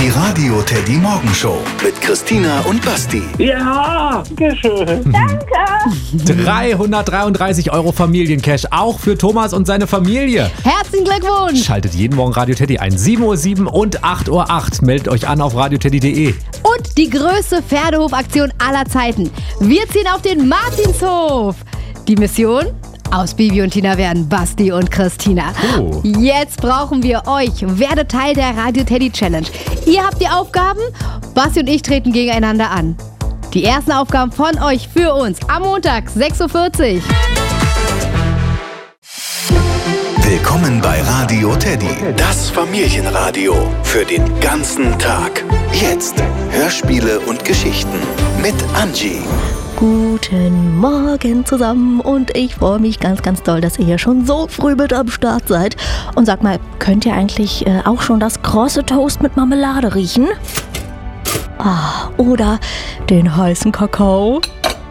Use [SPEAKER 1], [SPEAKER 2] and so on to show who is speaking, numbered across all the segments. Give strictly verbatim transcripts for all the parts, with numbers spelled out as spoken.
[SPEAKER 1] Die Radio Teddy Morgenshow mit Christina und Basti.
[SPEAKER 2] Ja, geschön.
[SPEAKER 3] Danke. dreihundertdreiunddreißig Euro Familiencash, auch für Thomas und seine Familie.
[SPEAKER 4] Herzlichen Glückwunsch.
[SPEAKER 3] Schaltet jeden Morgen Radio Teddy ein. sieben Uhr sieben und acht Uhr acht. Meldet euch an auf radioteddy punkt de.
[SPEAKER 4] Und die größte Pferdehofaktion aller Zeiten. Wir ziehen auf den Martinshof. Die Mission? Aus Bibi und Tina werden Basti und Christina.
[SPEAKER 3] Oh.
[SPEAKER 4] Jetzt brauchen wir euch. Werdet Teil der Radio Teddy Challenge. Ihr habt die Aufgaben, Basti und ich treten gegeneinander an. Die ersten Aufgaben von euch für uns am Montag, sechs Uhr vierzig.
[SPEAKER 1] Willkommen bei Radio Teddy, das Familienradio für den ganzen Tag. Jetzt Hörspiele und Geschichten mit Angie.
[SPEAKER 5] Guten Morgen zusammen und ich freue mich ganz, ganz doll, dass ihr hier schon so früh mit am Start seid. Und sag mal, könnt ihr eigentlich äh, auch schon das krosse Toast mit Marmelade riechen? Ah, oder den heißen Kakao?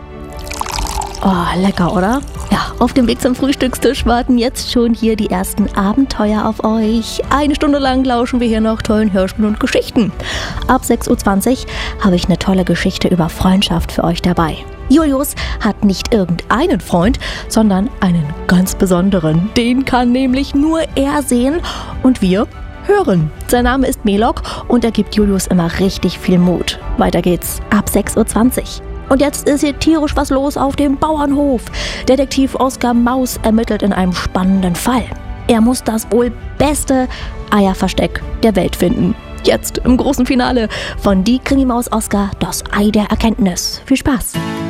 [SPEAKER 5] Oh, lecker, oder? Ja, auf dem Weg zum Frühstückstisch warten jetzt schon hier die ersten Abenteuer auf euch. Eine Stunde lang lauschen wir hier noch tollen Hörspielen und Geschichten. Ab sechs Uhr zwanzig habe ich eine tolle Geschichte über Freundschaft für euch dabei. Julius hat nicht irgendeinen Freund, sondern einen ganz besonderen. Den kann nämlich nur er sehen und wir hören. Sein Name ist Melok und er gibt Julius immer richtig viel Mut. Weiter geht's ab sechs Uhr zwanzig. Und jetzt ist hier tierisch was los auf dem Bauernhof. Detektiv Oskar Maus ermittelt in einem spannenden Fall. Er muss das wohl beste Eierversteck der Welt finden. Jetzt im großen Finale von Die Krimi-Maus Oskar, das Ei der Erkenntnis. Viel Spaß!